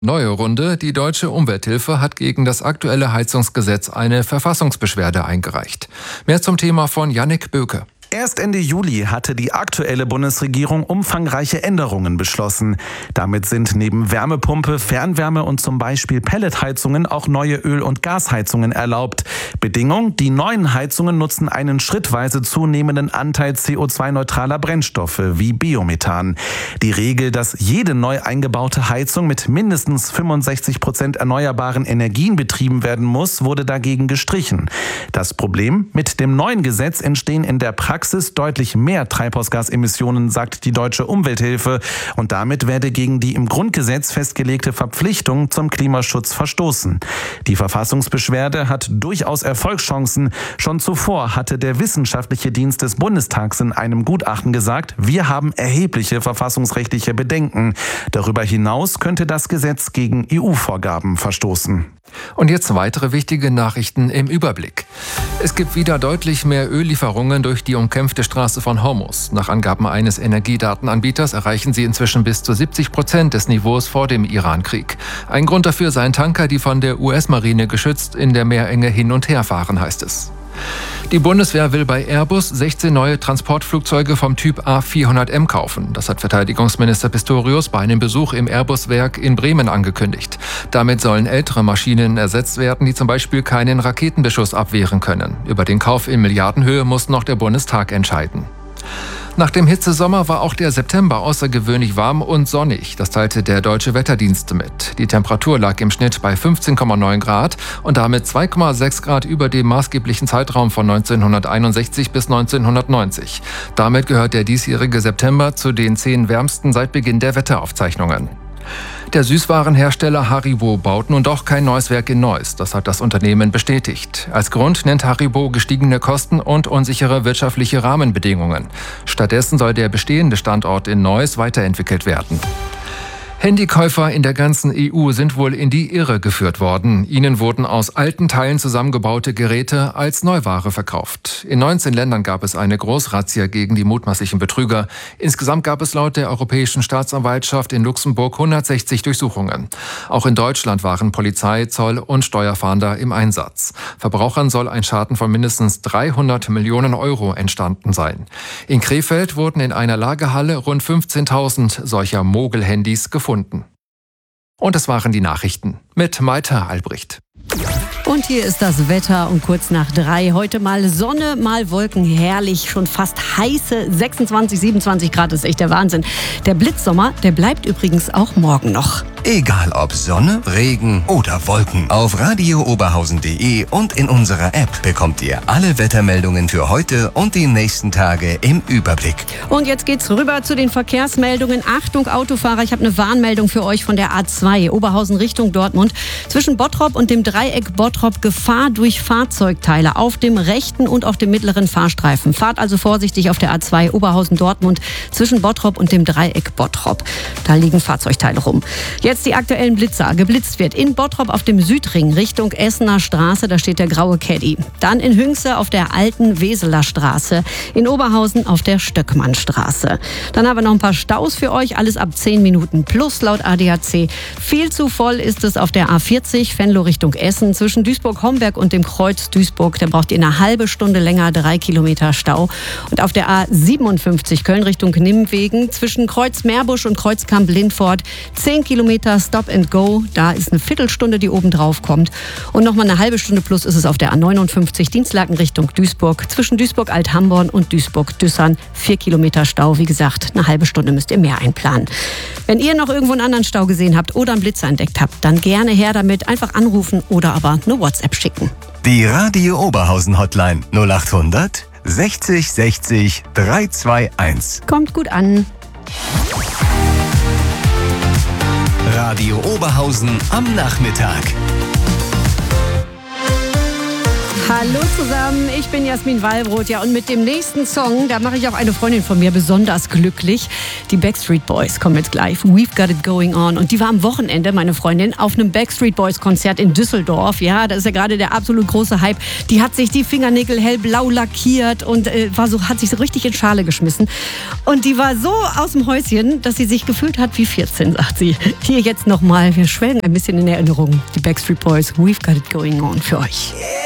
Neue Runde. Die Deutsche Umwelthilfe hat gegen das aktuelle Heizungsgesetz eine Verfassungsbeschwerde eingereicht. Mehr zum Thema von Yannick Böke. Erst Ende Juli hatte die aktuelle Bundesregierung umfangreiche Änderungen beschlossen. Damit sind neben Wärmepumpe, Fernwärme und zum Beispiel Pelletheizungen auch neue Öl- und Gasheizungen erlaubt. Bedingung: Die neuen Heizungen nutzen einen schrittweise zunehmenden Anteil CO2-neutraler Brennstoffe wie Biomethan. Die Regel, dass jede neu eingebaute Heizung mit mindestens 65% erneuerbaren Energien betrieben werden muss, wurde dagegen gestrichen. Das Problem: Mit dem neuen Gesetz entstehen in der Praxis deutlich mehr Treibhausgasemissionen, sagt die Deutsche Umwelthilfe, und damit werde gegen die im Grundgesetz festgelegte Verpflichtung zum Klimaschutz verstoßen. Die Verfassungsbeschwerde hat durchaus Erfolgschancen. Schon zuvor hatte der Wissenschaftliche Dienst des Bundestags in einem Gutachten gesagt, wir haben erhebliche verfassungsrechtliche Bedenken. Darüber hinaus könnte das Gesetz gegen EU-Vorgaben verstoßen. Und jetzt weitere wichtige Nachrichten im Überblick. Es gibt wieder deutlich mehr Öllieferungen durch die umkämpfte Straße von Hormuz. Nach Angaben eines Energiedatenanbieters erreichen sie inzwischen bis zu 70% des Niveaus vor dem Iran-Krieg. Ein Grund dafür seien Tanker, die von der US-Marine geschützt in der Meerenge hin und her fahren, heißt es. Die Bundeswehr will bei Airbus 16 neue Transportflugzeuge vom Typ A400M kaufen. Das hat Verteidigungsminister Pistorius bei einem Besuch im Airbus-Werk in Bremen angekündigt. Damit sollen ältere Maschinen ersetzt werden, die zum Beispiel keinen Raketenbeschuss abwehren können. Über den Kauf in Milliardenhöhe muss noch der Bundestag entscheiden. Nach dem Hitzesommer war auch der September außergewöhnlich warm und sonnig. Das teilte der Deutsche Wetterdienst mit. Die Temperatur lag im Schnitt bei 15,9 Grad und damit 2,6 Grad über dem maßgeblichen Zeitraum von 1961 bis 1990. Damit gehört der diesjährige September zu den 10 wärmsten seit Beginn der Wetteraufzeichnungen. Der Süßwarenhersteller Haribo baut nun doch kein neues Werk in Neuss. Das hat das Unternehmen bestätigt. Als Grund nennt Haribo gestiegene Kosten und unsichere wirtschaftliche Rahmenbedingungen. Stattdessen soll der bestehende Standort in Neuss weiterentwickelt werden. Handykäufer in der ganzen EU sind wohl in die Irre geführt worden. Ihnen wurden aus alten Teilen zusammengebaute Geräte als Neuware verkauft. In 19 Ländern gab es eine Großrazzia gegen die mutmaßlichen Betrüger. Insgesamt gab es laut der Europäischen Staatsanwaltschaft in Luxemburg 160 Durchsuchungen. Auch in Deutschland waren Polizei, Zoll und Steuerfahnder im Einsatz. Verbrauchern soll ein Schaden von mindestens 300 Millionen Euro entstanden sein. In Krefeld wurden in einer Lagerhalle rund 15.000 solcher Mogel-Handys gefunden. Und das waren die Nachrichten mit Maita Albrecht. Und hier ist das Wetter um kurz nach 3. Heute mal Sonne, mal Wolken, herrlich, schon fast heiße 26, 27 Grad, ist echt der Wahnsinn. Der Blitzsommer, der bleibt übrigens auch morgen noch. Egal ob Sonne, Regen oder Wolken. Auf radiooberhausen.de und in unserer App bekommt ihr alle Wettermeldungen für heute und die nächsten Tage im Überblick. Und jetzt geht's rüber zu den Verkehrsmeldungen. Achtung Autofahrer, ich habe eine Warnmeldung für euch von der A2, Oberhausen Richtung Dortmund. Zwischen Bottrop und dem Dreieck Bottrop Gefahr durch Fahrzeugteile auf dem rechten und auf dem mittleren Fahrstreifen. Fahrt also vorsichtig auf der A2 Oberhausen Dortmund zwischen Bottrop und dem Dreieck Bottrop. Da liegen Fahrzeugteile rum. Jetzt die aktuellen Blitzer. Geblitzt wird in Bottrop auf dem Südring Richtung Essener Straße, da steht der graue Caddy. Dann in Hünxe auf der alten Weseler Straße. In Oberhausen auf der Stöckmannstraße. Dann haben wir noch ein paar Staus für euch, alles ab 10 Minuten plus laut ADAC. Viel zu voll ist es auf der A40 Venlo Richtung Essen. Zwischen Duisburg-Homberg und dem Kreuz Duisburg, da braucht ihr eine halbe Stunde länger, 3 Kilometer Stau. Und auf der A57 Köln Richtung Nimwegen zwischen Kreuz Meerbusch und Kreuzkamp-Lindfort 10 Kilometer Stop and Go. Da ist eine Viertelstunde, die oben drauf kommt. Und nochmal eine halbe Stunde plus ist es auf der A59 Dienstlaken Richtung Duisburg. Zwischen Duisburg-Althamborn und Duisburg-Düssern 4 Kilometer Stau. Wie gesagt, eine halbe Stunde müsst ihr mehr einplanen. Wenn ihr noch irgendwo einen anderen Stau gesehen habt oder einen Blitzer entdeckt habt, dann gerne her damit. Einfach anrufen oder aber eine WhatsApp schicken. Die Radio Oberhausen Hotline 0800 60 60 321. Kommt gut an. Radio Oberhausen am Nachmittag. Hallo zusammen, ich bin Jasmin Wallbrot. Ja, und mit dem nächsten Song, da mache ich auch eine Freundin von mir besonders glücklich. Die Backstreet Boys kommen jetzt gleich. We've Got It Going On. Und die war am Wochenende, meine Freundin, auf einem Backstreet Boys Konzert in Düsseldorf. Ja, das ist ja gerade der absolut große Hype. Die hat sich die Fingernägel hellblau lackiert und hat sich so richtig in Schale geschmissen. Und die war so aus dem Häuschen, dass sie sich gefühlt hat wie 14, sagt sie. Hier jetzt nochmal, wir schwelgen ein bisschen in Erinnerung. Die Backstreet Boys, We've Got It Going On für euch.